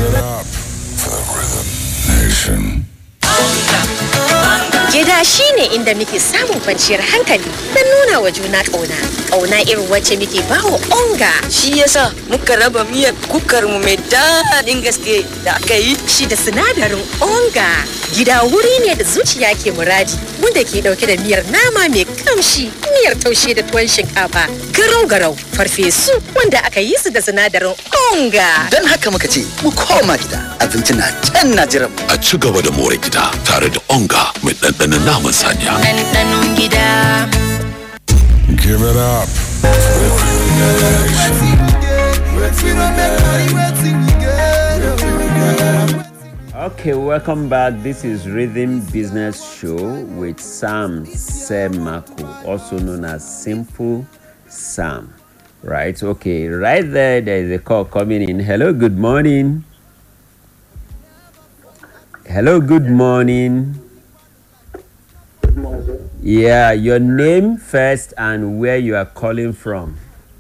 it up for the Rhythm Nation. Gida shi ne inda muke samun kwanciyar hankali don nuna wa juna ƙauna. Ƙauna irin wacce muke bawa onga. Shi yasa muka raba miyar kukar mu mai daɗin gaske da aka yi. Shi da sinadarin onga. Gida wuri ne da zuciya ke muradi, wanda ke ɗauke da miyar nama mai kamshi, miyar taushe da tuwon shinkafa, garau-garau, farfesu wanda aka yi su da sinadarin onga. Don haka muka ce mu koma gida, abinci na can na jiran. A ci gaba da more gida tare da onga mai ɗanɗanon naman saniya. Ɗanɗanon gida. Give it up for the Rhythm Nation. Okay, welcome back. This is Rhythm Business Show with Sam Semako, also known as Simple Sam. Right? Okay, right there is a call coming in. Hello, good morning. Hello, good morning. Yeah, your name first and where you are calling from.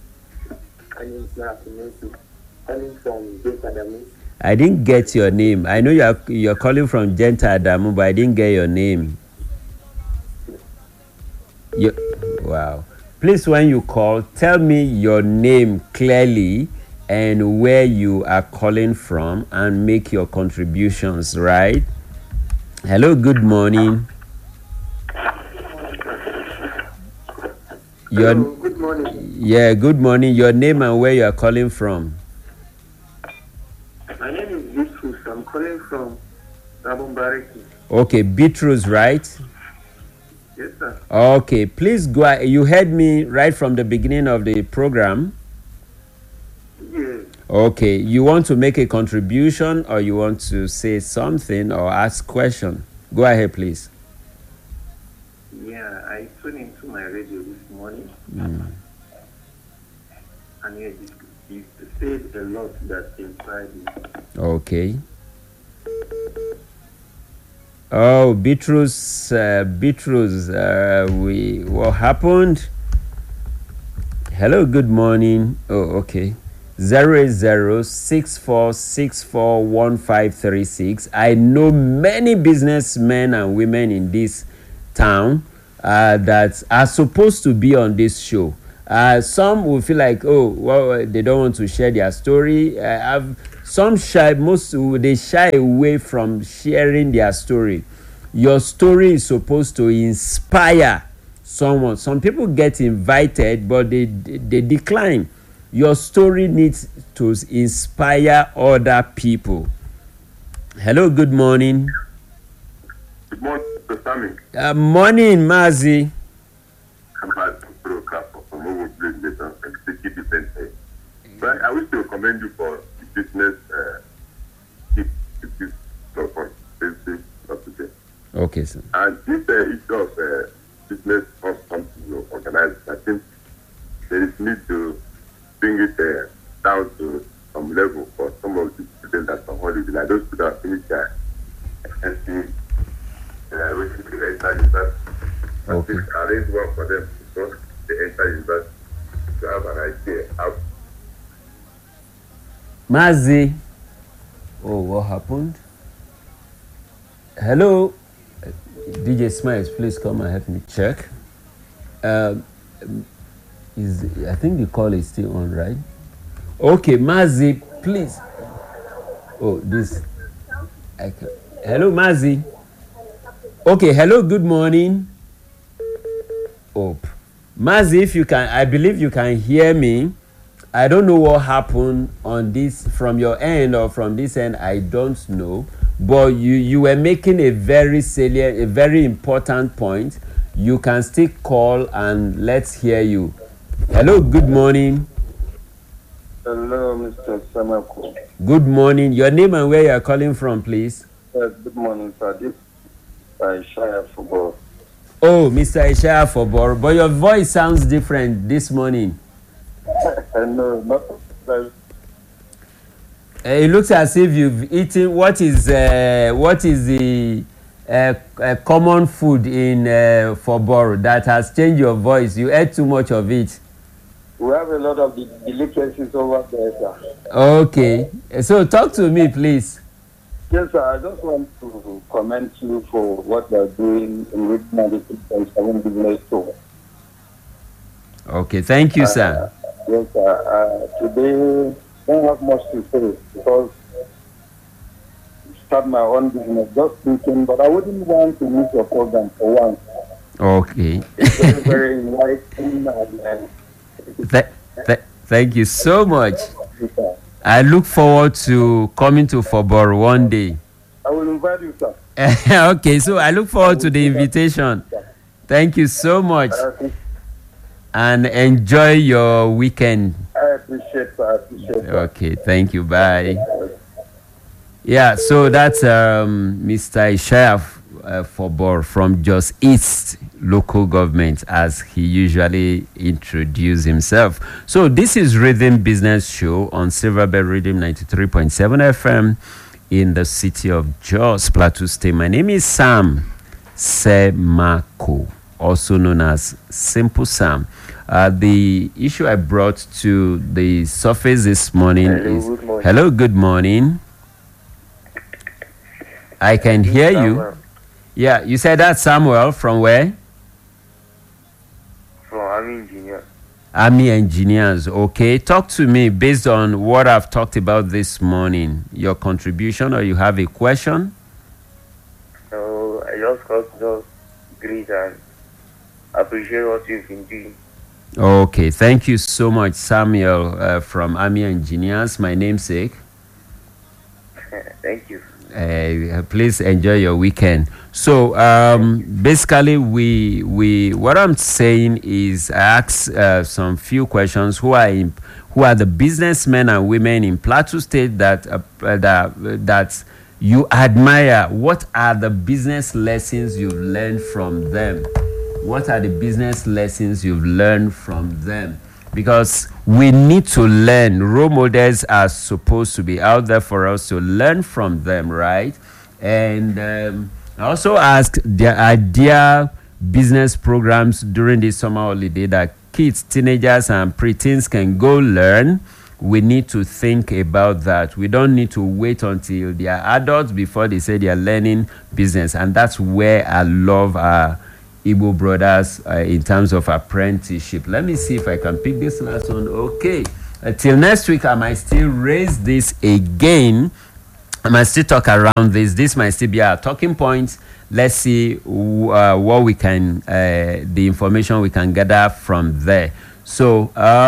I didn't get your name. I know you're calling from Genta Adamu, but I didn't get your name. Wow. Please, when you call, tell me your name clearly and where you are calling from and make your contributions, right? Hello, good morning. Hello, good morning. Yeah, good morning. Your name and where you are calling from. My name is Beatrice. I'm calling from Rabumbariki. Okay, Beatrice, right? Yes, sir. Okay, please go. You heard me right from the beginning of the program. Yes. Okay, you want to make a contribution or you want to say something or ask question? Go ahead, please. Yeah, I tuned into my radio this morning. And yeah, it said a lot that inspired me. Okay. Oh, Beatrice, what happened? Hello, good morning. Oh, okay. 08064641536. I know many businessmen and women in this town that are supposed to be on this show. Some will feel like, they don't want to share their story. Some shy away from sharing their story. Your story is supposed to inspire someone. Some people get invited, but they decline. Your story needs to inspire other people. Hello, good morning. Good morning, Mr. Sammy. Morning, Mazi. I'm at broker from Overblade Nation and City Defense. But I wish to commend you for the business of today. Okay, sir. And this issue of business of something you organize, I think there is need to bring it down to some level for some of the students that are holiday, like those students that finish their SC, waiting to enter university. Okay. Arrange one for them before they enter university to have an idea how. Mazi. Oh, what happened? Hello. DJ Smiles, please come and help me check. I think the call is still on, right? Okay, Mazi, please. Oh, this. Hello, Mazi. Okay, hello, good morning. Oh, Mazi, if you can, I believe you can hear me. I don't know what happened on this from your end or from this end. I don't know. But you were making a very salient, a very important point. You can still call and let's hear you. Hello, good morning. Hello, Mr. Samako. Good morning. Your name and where you are calling from, please. Yes, good morning, sir. This is Ishaya Football. Oh, Mr. Ishaya Fobor, but your voice sounds different this morning. No, not that. It looks as if you've eaten. What is the common food in Fobor that has changed your voice? You ate too much of it. We have a lot of delicacies over there, sir. Okay. So talk to me, please. Yes, sir. I just want to commend you for what you are doing in Route 96.7 Business Show. Okay. Thank you, sir. Yes, sir. Today, I don't have much to say because I start my own business, just thinking, but I wouldn't want to miss your program for once. Okay. It's very, very enlightening and Thank you so much. yes, sir. I look forward to coming to Fobor one day. I will invite you, sir. Okay, so I look forward to the invitation. Thank you so much and enjoy your weekend. I appreciate, sir. I appreciate, sir. Okay, thank you. Bye. Yeah, so that's Mr. Ishaya Fobor from Jos East local government, as he usually introduced himself. So this is Rhythm Business Show on Silverbird Rhythm 93.7 FM in the city of Jos, Plateau State. My name is Sam Semako, also known as Simple Sam. The issue I brought to the surface this morning is... Good morning. Hello, good morning. I can hear you. Yeah, you said that Samuel from where? From Army Engineer. Army Engineers. Okay, talk to me based on what I've talked about this morning. Your contribution, or you have a question? So I just got to greet and appreciate what you've been doing. Okay, thank you so much, Samuel from Army Engineers, my namesake. Thank you. Please enjoy your weekend. So basically, we what I'm saying is, I asked some few questions. Who are the businessmen and women in Plateau State that you admire? What are the business lessons you've learned from them? What are the business lessons you've learned from them? Because we need to learn. Role models are supposed to be out there for us to learn from them, right? And I also asked, there are ideal business programs during the summer holiday that kids, teenagers, and preteens can go learn. We need to think about that. We don't need to wait until they are adults before they say they are learning business. And that's where I love our Igbo brothers in terms of apprenticeship. Let me see if I can pick this last one. Okay. Till next week, I might still raise this again. I might still talk around this. This might still be our talking points. Let's see what we can, the information we can gather from there. So,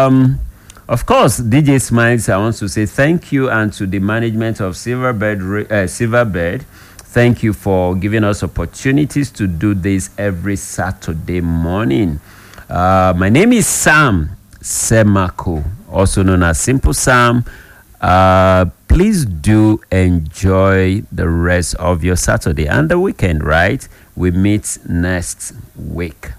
of course, DJ Smiles, I want to say thank you, and to the management of Silverbird. Thank you for giving us opportunities to do this every Saturday morning. My name is Sam Semako, also known as Simple Sam. Please do enjoy the rest of your Saturday and the weekend, right? We meet next week.